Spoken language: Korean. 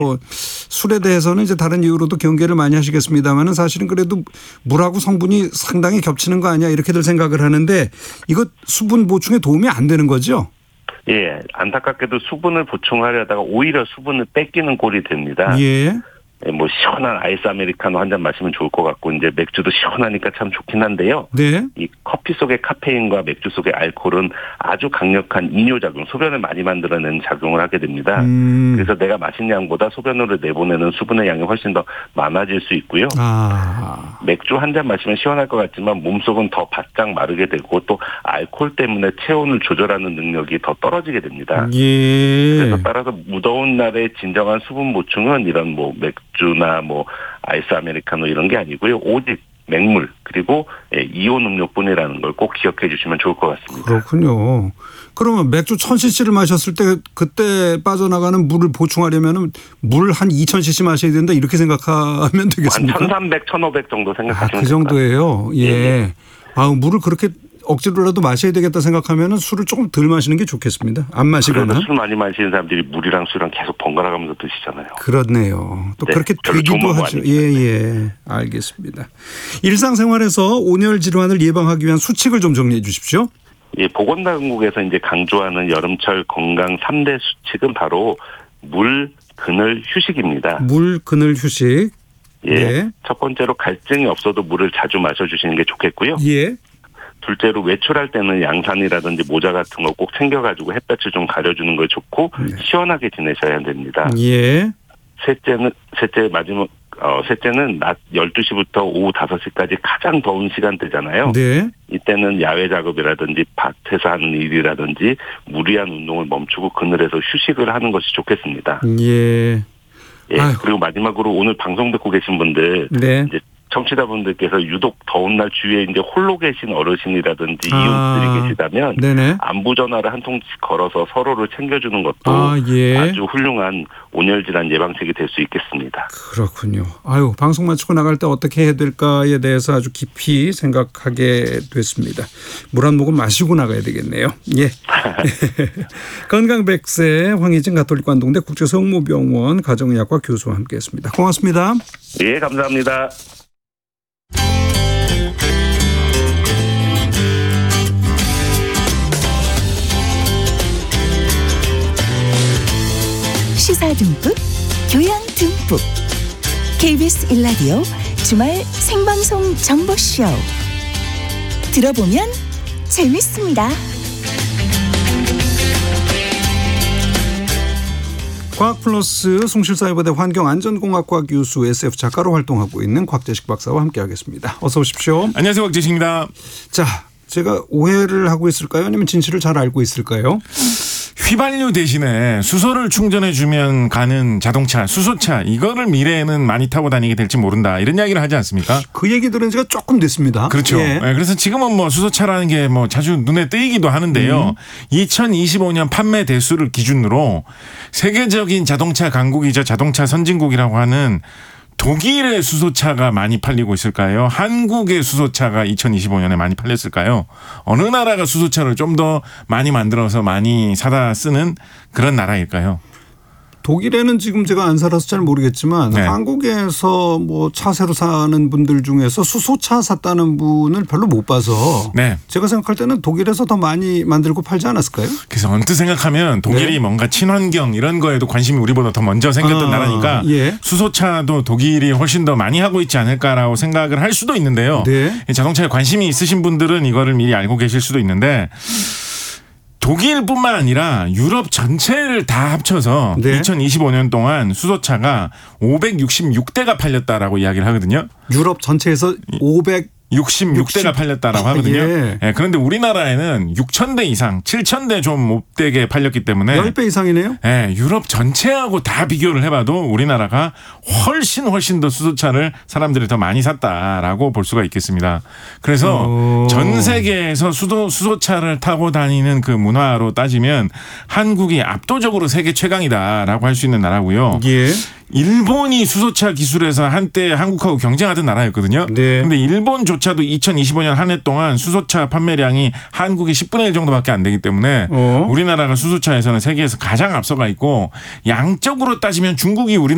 술에 대해서는 이제 다른 이유로도 경계를 많이 하시겠습니다만은 사실은 그래도 물하고 성분이 상당히 겹치는 거 아니야 이렇게들 생각을 하는데 이거 수분 보충에 도움이 안 되는 거죠? 예, 안타깝게도 수분을 보충하려다가 오히려 수분을 뺏기는 꼴이 됩니다. 예. 뭐 시원한 아이스 아메리카노 한 잔 마시면 좋을 것 같고 이제 맥주도 시원하니까 참 좋긴 한데요. 네. 이 커피 속의 카페인과 맥주 속의 알코올은 아주 강력한 이뇨작용, 소변을 많이 만들어내는 작용을 하게 됩니다. 그래서 내가 마신 양보다 소변으로 내보내는 수분의 양이 훨씬 더 많아질 수 있고요. 맥주 한 잔 마시면 시원할 것 같지만 몸속은 더 바짝 마르게 되고 또 알코올 때문에 체온을 조절하는 능력이 더 떨어지게 됩니다. 예. 그래서 따라서 무더운 날에 진정한 수분 보충은 이런 뭐 맥주나 뭐 아이스 아메리카노 이런 게 아니고요. 오직 맹물 그리고 이온 음료뿐이라는 걸 꼭 기억해 주시면 좋을 것 같습니다. 그렇군요. 그러면 맥주 1000cc를 마셨을 때 그때 빠져나가는 물을 보충하려면 물 한 2000cc 마셔야 된다 이렇게 생각하면 되겠습니까? 한 1300, 1500 정도 생각하시면 됩니다. 그 정도예요. 예. 예. 물을 그렇게 억지로라도 마셔야 되겠다 생각하면 술을 조금 덜 마시는 게 좋겠습니다. 안 마시거나. 술 많이 마시는 사람들이 물이랑 술이랑 계속 번갈아 가면서 드시잖아요. 그렇네요. 또 네, 그렇게 되기도 하죠. 예. 알겠습니다. 일상생활에서 온열 질환을 예방하기 위한 수칙을 좀 정리해 주십시오. 예, 보건당국에서 이제 강조하는 여름철 건강 3대 수칙은 바로 물, 그늘, 휴식입니다. 물, 그늘, 휴식. 예. 네. 첫 번째로 갈증이 없어도 물을 자주 마셔주시는 게 좋겠고요. 예. 둘째로 외출할 때는 양산이라든지 모자 같은 거 꼭 챙겨가지고 햇볕을 좀 가려주는 걸 좋고 시원하게 지내셔야 됩니다. 예. 셋째는 낮 12시부터 오후 5시까지 가장 더운 시간대잖아요. 네. 이때는 야외 작업이라든지 밭에서 하는 일이라든지 무리한 운동을 멈추고 그늘에서 휴식을 하는 것이 좋겠습니다. 예. 예. 그리고 마지막으로 오늘 방송 듣고 계신 분들 네. 이제 청취자분들께서 유독 더운 날 주위에 이제 홀로 계신 어르신이라든지 이웃들이 계시다면 네네. 안부 전화를 한 통씩 걸어서 서로를 챙겨주는 것도 예. 아주 훌륭한 온열질환 예방책이 될 수 있겠습니다. 그렇군요. 방송 마치고 나갈 때 어떻게 해야 될까에 대해서 아주 깊이 생각하게 됐습니다. 물 한 모금 마시고 나가야 되겠네요. 예. 건강 100세 황희진 가톨릭관동대 국제성모병원 가정의학과 교수와 함께했습니다. 고맙습니다. 예, 감사합니다. 시사 듬뿍, 교양 듬뿍. KBS 1라디오 주말 생방송 정보쇼. 들어보면 재밌습니다. 과학플러스 숭실사이버대 환경안전공학과 교수 SF 작가로 활동하고 있는 곽재식 박사와 함께하겠습니다. 어서 오십시오. 안녕하세요. 곽재식입니다. 자, 제가 오해를 하고 있을까요? 아니면 진실을 잘 알고 있을까요? 휘발유 대신에 수소를 충전해주면 가는 자동차, 수소차 이거를 미래에는 많이 타고 다니게 될지 모른다 이런 이야기를 하지 않습니까? 그 얘기 들은 지가 조금 됐습니다. 그렇죠. 예. 네, 그래서 지금은 뭐 수소차라는 게 뭐 자주 눈에 띄기도 하는데요. 2025년 판매 대수를 기준으로 세계적인 자동차 강국이자 자동차 선진국이라고 하는 독일의 수소차가 많이 팔리고 있을까요? 한국의 수소차가 2025년에 많이 팔렸을까요? 어느 나라가 수소차를 좀 더 많이 만들어서 많이 사다 쓰는 그런 나라일까요? 독일에는 지금 제가 안 살아서 잘 모르겠지만 네. 한국에서 뭐 차 새로 사는 분들 중에서 수소차 샀다는 분을 별로 못 봐서 네. 제가 생각할 때는 독일에서 더 많이 만들고 팔지 않았을까요? 그래서 언뜻 생각하면 독일이 네. 뭔가 친환경 이런 거에도 관심이 우리보다 더 먼저 생겼던 나라니까 예. 수소차도 독일이 훨씬 더 많이 하고 있지 않을까라고 생각을 할 수도 있는데요. 네. 자동차에 관심이 있으신 분들은 이거를 미리 알고 계실 수도 있는데 독일뿐만 아니라 유럽 전체를 다 합쳐서 네. 2025년 동안 수소차가 566대가 팔렸다라고 이야기를 하거든요. 유럽 전체에서 66대가 팔렸다라고 하거든요. 예. 예, 그런데 우리나라에는 6,000대 이상, 7,000대 좀 못되게 팔렸기 때문에 10배 이상이네요. 예, 유럽 전체하고 다 비교를 해봐도 우리나라가 훨씬 더 수소차를 사람들이 더 많이 샀다라고 볼 수가 있겠습니다. 그래서 전 세계에서 수소차를 타고 다니는 그 문화로 따지면 한국이 압도적으로 세계 최강이다라고 할 수 있는 나라고요. 예. 일본이 수소차 기술에서 한때 한국하고 경쟁하던 나라였거든요. 네. 근데 일본조차도 2025년 한 해 동안 수소차 판매량이 한국의 10분의 1 정도밖에 안 되기 때문에 우리나라가 수소차에서는 세계에서 가장 앞서가 있고 양적으로 따지면 중국이 우리나라